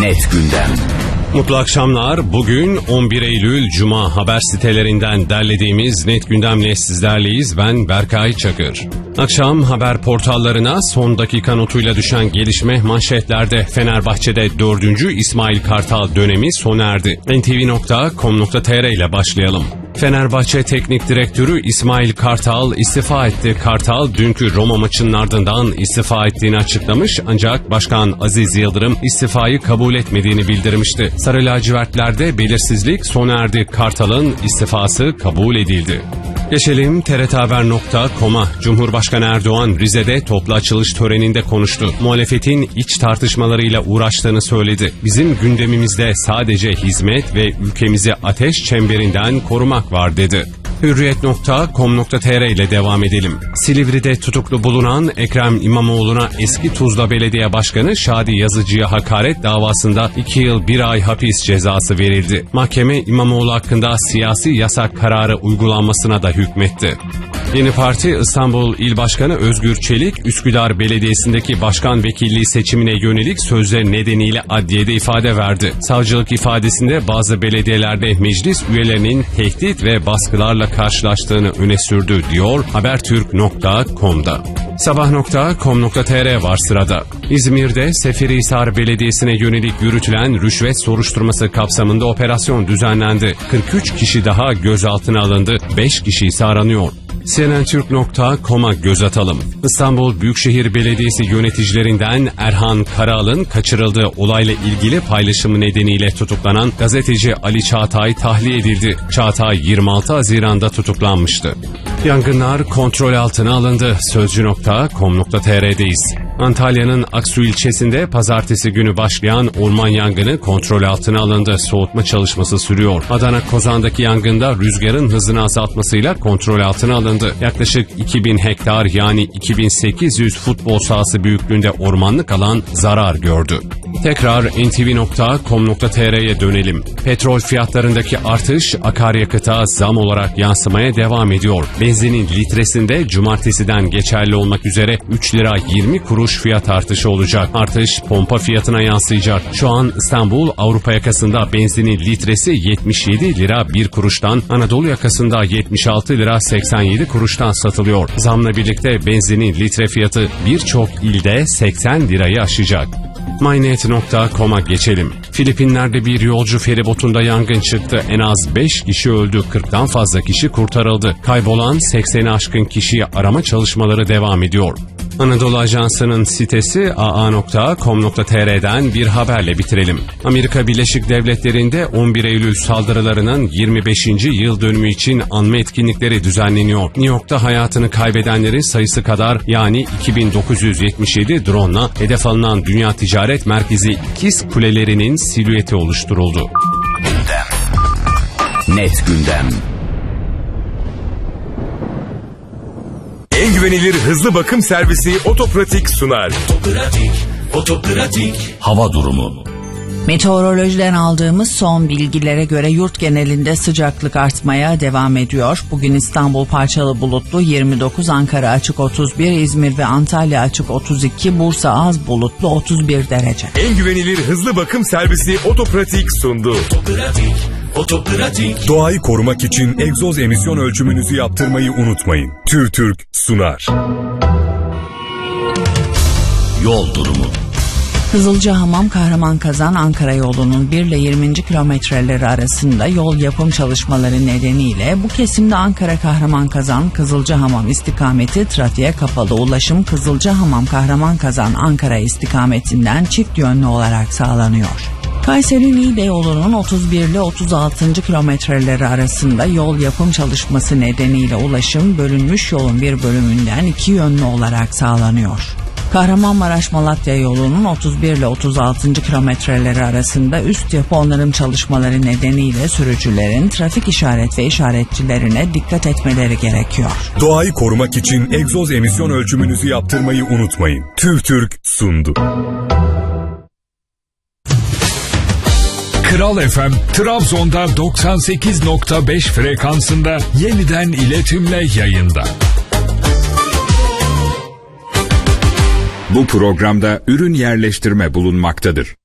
Net Gündem. Mutlu akşamlar. Bugün 11 Eylül Cuma, haber sitelerinden derlediğimiz Net Gündem'le sizlerleyiz. Ben Berkay Çakır. Akşam haber portallarına son dakika notuyla düşen gelişme manşetlerde. Fenerbahçe'de 4. İsmail Kartal dönemi sona erdi. ntv.com.tr ile başlayalım. Fenerbahçe Teknik Direktörü İsmail Kartal istifa etti. Kartal dünkü Roma maçının ardından istifa ettiğini açıklamış, ancak Başkan Aziz Yıldırım istifayı kabul etmediğini bildirmişti. Sarı lacivertlerde belirsizlik sona erdi. Kartal'ın istifası kabul edildi. Geçelim TRTHaber.com'a. Cumhurbaşkanı Erdoğan Rize'de toplu açılış töreninde konuştu. Muhalefetin iç tartışmalarıyla uğraştığını söyledi. Bizim gündemimizde sadece hizmet ve ülkemizi ateş çemberinden korumak var dedi. Hürriyet.com.tr ile devam edelim. Silivri'de tutuklu bulunan Ekrem İmamoğlu'na eski Tuzla Belediye Başkanı Şadi Yazıcı'ya hakaret davasında 2 yıl 1 ay hapis cezası verildi. Mahkeme İmamoğlu hakkında siyasi yasak kararı uygulanmasına da hükmetti. Yeni Parti İstanbul İl Başkanı Özgür Çelik, Üsküdar Belediyesi'ndeki başkan vekilliği seçimine yönelik sözler nedeniyle adliyede ifade verdi. Savcılık ifadesinde bazı belediyelerde meclis üyelerinin tehdit ve baskılarla karşılaştığını öne sürdü diyor Habertürk.com'da. Sabah.com.tr var sırada. İzmir'de Seferihisar Belediyesi'ne yönelik yürütülen rüşvet soruşturması kapsamında operasyon düzenlendi. 43 kişi daha gözaltına alındı, 5 kişi ise aranıyor. cnntürk.com'a göz atalım. İstanbul Büyükşehir Belediyesi yöneticilerinden Erhan Karaal'ın kaçırıldığı olayla ilgili paylaşımı nedeniyle tutuklanan gazeteci Ali Çağatay tahliye edildi. Çağatay 26 Haziran'da tutuklanmıştı. Yangınlar kontrol altına alındı. Sözcü.com.tr'deyiz. Antalya'nın Aksu ilçesinde pazartesi günü başlayan orman yangını kontrol altına alındı. Soğutma çalışması sürüyor. Adana Kozan'daki yangında rüzgarın hızını azaltmasıyla kontrol altına alındı. Yaklaşık 2000 hektar yani 2800 futbol sahası büyüklüğünde ormanlık alan zarar gördü. Tekrar ntv.com.tr'ye dönelim. Petrol fiyatlarındaki artış akaryakıta zam olarak yansımaya devam ediyor. Benzinin litresinde cumartesiden geçerli olmak üzere 3 lira 20 kuruş fiyat artışı olacak. Artış pompa fiyatına yansıyacak. Şu an İstanbul Avrupa yakasında benzinin litresi 77 lira 1 kuruştan, Anadolu yakasında 76 lira 87 kuruştan satılıyor. Zamla birlikte benzinin litre fiyatı birçok ilde 80 lirayı aşacak. mynet.com'a geçelim. Filipinler'de bir yolcu feribotunda yangın çıktı. En az 5 kişi öldü, 40'tan fazla kişi kurtarıldı. Kaybolan 80'i aşkın kişiyi arama çalışmaları devam ediyor. Anadolu Ajansı'nın sitesi aa.com.tr'den bir haberle bitirelim. Amerika Birleşik Devletleri'nde 11 Eylül saldırılarının 25. yıl dönümü için anma etkinlikleri düzenleniyor. New York'ta hayatını kaybedenlerin sayısı kadar, yani 2977 drone'la hedef alınan Dünya Ticaret Merkezi İkiz Kulelerinin silüeti oluşturuldu. Net Gündem. En güvenilir hızlı bakım servisi Otopratik sunar. Otopratik. Hava durumu. Meteorolojiden aldığımız son bilgilere göre yurt genelinde sıcaklık artmaya devam ediyor. Bugün İstanbul parçalı bulutlu 29, Ankara açık 31, İzmir ve Antalya açık 32, Bursa az bulutlu 31 derece. En güvenilir hızlı bakım servisi Otopratik sundu. Otopratik. Doğayı korumak için egzoz emisyon ölçümünüzü yaptırmayı unutmayın. TÜRTÜRK sunar. Yol durumu. Kızılcahamam Kahramanmaraş Ankara yolunun 1 ile 20. kilometreleri arasında yol yapım çalışmaları nedeniyle bu kesimde Ankara Kahramanmaraş Kızılcahamam istikameti trafiğe kapalı. Ulaşım Kızılcahamam Kahramanmaraş Ankara istikametinden çift yönlü olarak sağlanıyor. Kayseri Niğde yolunun 31 ile 36. kilometreleri arasında yol yapım çalışması nedeniyle ulaşım bölünmüş yolun bir bölümünden 2 yönlü olarak sağlanıyor. Kahramanmaraş-Malatya yolunun 31 ile 36. kilometreleri arasında üst yapı onarım çalışmaları nedeniyle sürücülerin trafik işaret ve işaretçilerine dikkat etmeleri gerekiyor. Doğayı korumak için egzoz emisyon ölçümünüzü yaptırmayı unutmayın. TÜRTÜRK sundu. Kral FM, Trabzon'da 98.5 frekansında yeniden iletimle yayında. Bu programda ürün yerleştirme bulunmaktadır.